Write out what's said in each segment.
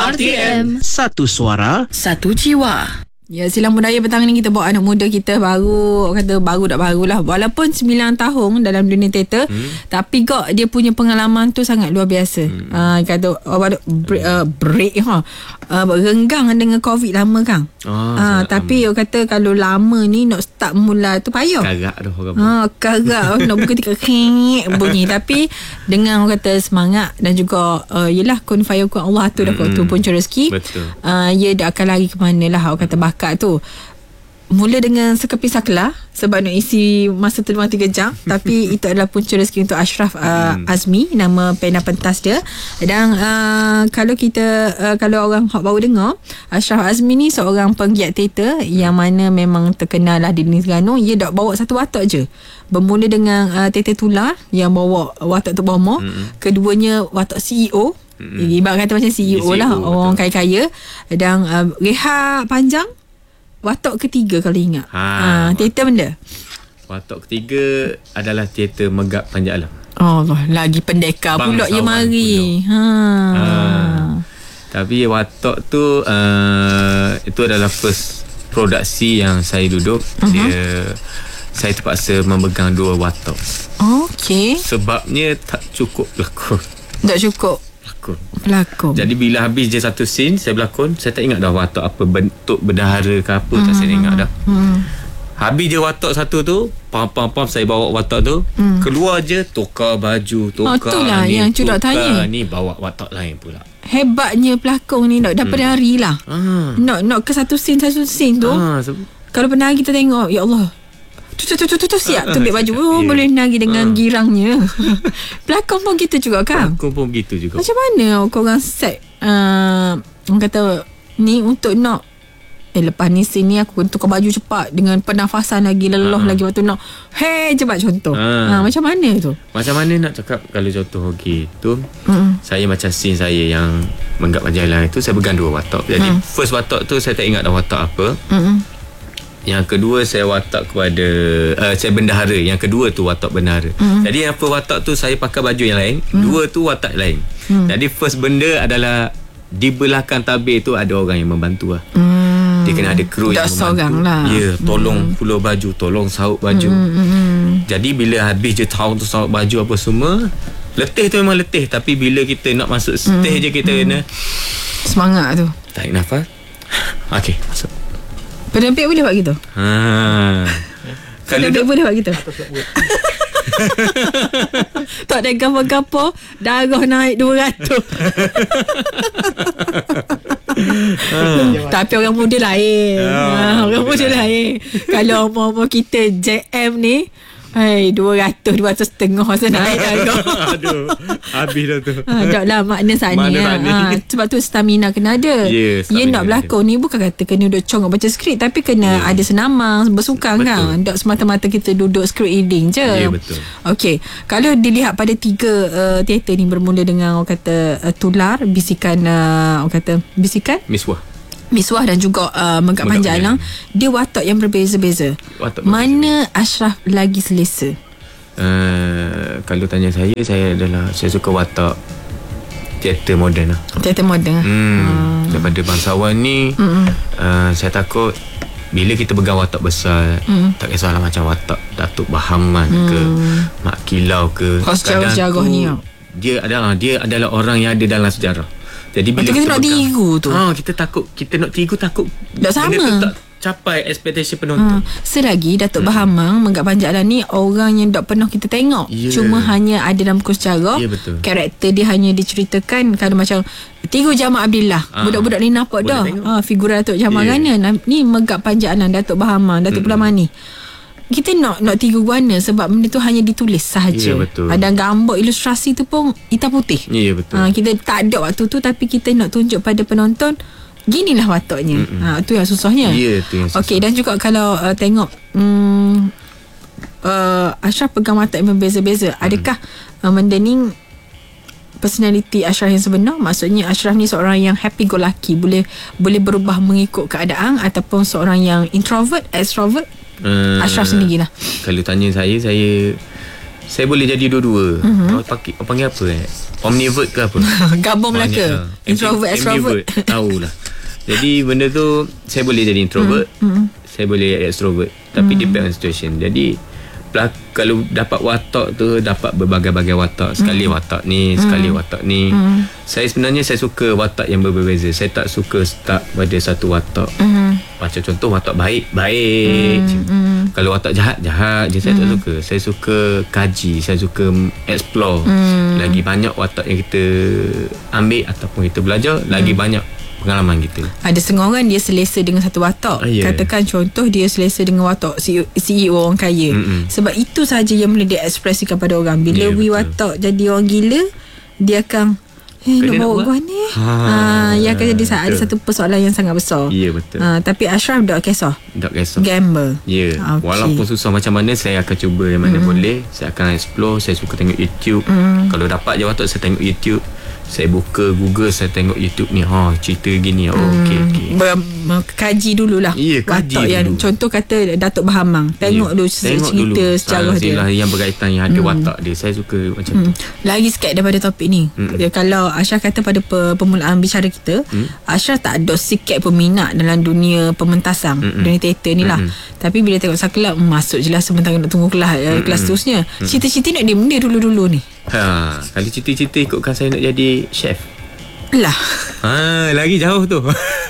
RTM. Satu suara, satu jiwa. Ya, silang budaya petang ni kita bawa anak muda kita baru, kata baru tak barulah, walaupun 9 tahun dalam dunia teater, tapi kok dia punya pengalaman tu sangat luar biasa. Kata break renggang dengan COVID lama kan. Tapi orang kata kalau lama ni nak start mula tu payah. Karak dah orang. Karak nak buka tiga kek bunyi. Tapi dengan orang kata semangat dan juga yelah kun fayakun Allah tu dah tu punca rezeki. Betul. Ia dah akan lari ke mana lah orang kata bakat tu. Mula dengan sekepis saklar sebab nak isi masa tu 3 jam. Tapi itu adalah punca rezeki untuk Ashraf Azmi, nama pena pentas dia. Dan kalau kita kalau orang baru dengar, Ashraf Azmi ni seorang penggiat teater yang mana memang terkenal lah di Terengganu. Ia dah bawa satu watak je. Bermula dengan teater tular yang bawa watak tu Bomo. Keduanya watak CEO. Ibarat kata macam CEO lah, orang kaya-kaya. Dan rehat panjang watak ketiga kalau ingat. Teater benda. Watak ketiga adalah teater Megap Panjang Alam. Allah, lagi pendekar pula ia mari. Tapi watak tu itu adalah first produksi yang saya duduk. Saya terpaksa memegang 2 watak. Okey. Sebabnya tak cukup pelakon. Tak cukup pelakon. Jadi bila habis je satu scene saya berlakon, saya tak ingat dah watak apa, bentuk bendahara ke apa, tak saya ingat dah. Habis je watak satu tu, pam saya bawa watak tu, keluar je tukar baju, itulah ni, yang Cuk tanya. Ni bawa watak lain pula. Hebatnya pelakon ni nak dapat hari lah. Nak ke satu scene tu. Kalau pernah kita tengok, ya Allah, tu siap tu ambil baju, boleh nari dengan girangnya. Pelakon pun gitu juga kan? Pelakon pun gitu juga. Macam mana korang set orang kata ni untuk nak lepas ni scene ni aku tukar baju cepat dengan pernafasan lagi, leloh lagi, waktu nak cepat contoh. Macam mana tu? Macam mana nak cakap kalau contoh tu saya macam scene saya yang Megap Panjang Alam itu, saya pegang 2 watak. Jadi first watak tu saya tak ingat dah watak apa. Yang kedua saya watak kepada saya bendahara. Yang kedua tu watak bendahara. Jadi yang first watak tu saya pakai baju yang lain, 2 tu watak lain. Jadi first benda adalah di belakang tabir tu ada orang yang membantu lah. Dia kena ada kru yang membantu lah. Ya, tolong puluh baju, tolong saut baju. Jadi bila habis je tahun tu saut baju apa semua, letih tu memang letih. Tapi bila kita nak masuk stage je kita kena semangat tu, tarik nafas. Okey, masuk. Penempik boleh buat gitu? Kalau dia boleh buat gitu? Tak ada gapo-gapo, darah naik 200. Tapi orang muda lain. Orang muda lain. Kalau umur kita JM ni, 200-200 setengah saya naik dah. Aduh, habis dah tu. Tak lah makna sana. Sebab tu stamina kena ada. Dia nak berlakon ni bukan kata kena duduk congok baca skrip, tapi kena ada senamang, bersukan kan. Tak semata-mata kita duduk script reading je. Ya, betul. Okey, kalau dilihat pada 3 teater ni, bermula dengan orang kata tular, bisikan orang kata bisikan Miswah dan juga Megap Panjang Alam, dia watak yang berbeza-beza. Mana Ashraf lagi selesa? Kalau tanya saya suka watak teater moden lah. Teater moden. Daripada bangsawan ni, saya takut bila kita pegang watak besar, tak kisahlah macam watak Datuk Bahaman ke Mak Kilau ke, sejarah ni dia adalah orang yang ada dalam sejarah. Jadi bila kita nak tiru tu, kita takut, kita nak tiru takut tak sama, tak capai ekspektasi penonton. Selagi Datuk Bahamang Megap Panjang Alam ni orang yang tak pernah kita tengok, cuma hanya ada dalam buku sejarah. Karakter dia hanya diceritakan. Kalau macam tiru Jamal Abdillah, budak-budak ni nampak dah figura Datuk Jamal Gana. Ni Megap Panjang Alam, Datuk Bahamang, Datuk Pulamani. Kita nak tiru warna sebab benda tu hanya ditulis sahaja. Ada gambar ilustrasi tu pun hitam putih. Kita tak ada waktu tu, tapi kita nak tunjuk pada penonton ginilah wataknya. Tu yang susahnya. Tu yang susah. Okey, dan juga kalau tengok Ashraf pegang watak yang berbeza-beza. Adakah benda ni personality Ashraf yang sebenar? Maksudnya Ashraf ni seorang yang happy go lucky, boleh berubah mengikut keadaan, ataupun seorang yang introvert, extrovert? Ashraf sendirilah. Kalau tanya saya saya boleh jadi dua-dua. Orang panggil apa omnivert ke apa? Gabung Melaka. Introvert, extrovert. Tahulah. Jadi benda tu saya boleh jadi introvert, saya boleh extrovert. Tapi depend on situation. Jadi kalau dapat watak tu, dapat berbagai-bagai watak. Sekali watak ni, sekali watak ni. Saya sebenarnya saya suka watak yang berbeza. Saya tak suka stuck pada satu watak. Macam contoh watak baik Kalau watak jahat je saya tak suka. Saya suka kaji, saya suka explore. Lagi banyak watak yang kita ambil ataupun kita belajar, lagi banyak pengalaman kita. Ada setengah orang dia selesa dengan satu watak. Katakan contoh dia selesa dengan watak CEO orang kaya. Sebab itu saja yang boleh dia ekspresikan pada orang. Bila watak jadi orang gila, dia akan nak bawa gua ni. Yang akan jadi ada satu persoalan yang sangat besar. Ya, betul. Tapi Ashraf tak kisah. Gamble. Ya. Walaupun susah macam mana, saya akan cuba yang mana boleh. Saya akan explore. Saya suka tengok YouTube. Kalau dapat je watak, saya tengok YouTube. Saya buka Google, saya tengok YouTube ni, cerita gini. Okey. Kaji dululah. Kaji yang dulu. Contoh kata Datuk Bahamang, tengok dulu cerita sejarah dia. Yang berkaitan yang ada watak dia. Saya suka macam tu. Lagi sikit daripada topik ni. Kalau Ashraf kata pada permulaan bicara kita, Ashraf tak ada sikit peminat dalam dunia pementasan, dunia teater ni lah. Tapi bila tengok Sakla, masuk je lah sebentar nak tunggu kelas seterusnya. Cita-cita nak dia benda dulu-dulu ni. Kalau cita-cita ikutkan saya nak jadi chef lah. Lagi jauh tu.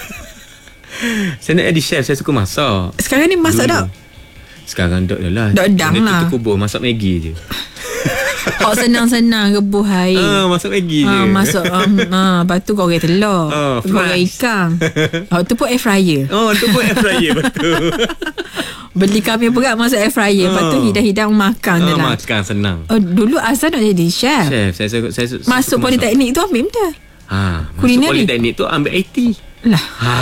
Saya nak jadi chef. Saya suka masak. Sekarang ni masak tak? Sekarang tak lah. Dang lah. Terkubur masak Maggi je. Senang-senang rebus air. Masak Maggi je. Masak lepas tu goreng telur, goreng ikan. Tu pun air fryer. Tu pun air fryer. Betul. Beli kami berat masuk air fryer. Lepas tu hidang-hidang makan je lah. Makan senang. Dulu asal nak jadi chef. Saya masuk politeknik tu ambil benda. Masuk politeknik tu ambil IT lah.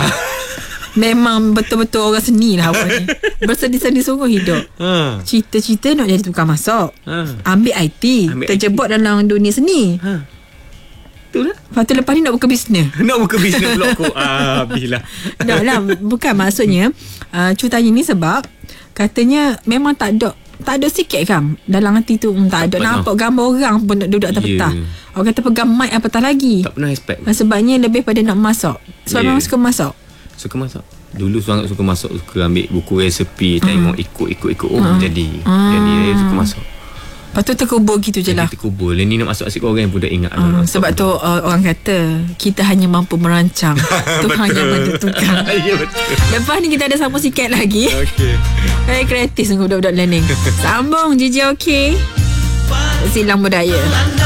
Memang betul-betul orang seni lah awak ni. Bersedih-sedih sungguh hidup. Cita-cita nak jadi tukang masak, ambil IT, terjebak dalam dunia seni. Itulah. Lepas tu lepas ni nak buka bisnes. Nak buka bisnes pula aku. Habislah. Tak lah. Bukan maksudnya tanya ni sebab katanya memang tak ada sikit kan dalam hati tu. Tak ada nampak gambar orang pun nak duduk atas petah. Orang kata pegang mic apatah lagi. Tak pernah expect. Sebabnya lebih pada nak masak. Sebab memang suka masak. Suka masak. Dulu sangat suka masak. Suka ambil buku resepi, tengok ikut. Jadi suka masak. Lepas tu terkubur gitu je lah. Terkubur. Ni nak masuk asyik orang yang pun dah ingat. Sebab tu orang kata kita hanya mampu merancang, Tuhan yang menentukan. Ya, betul. Lepas ni kita ada sambung sikit lagi. Okey. Kreatif sungguh budak-budak learning. Sambung JJ okey. Silang budaya.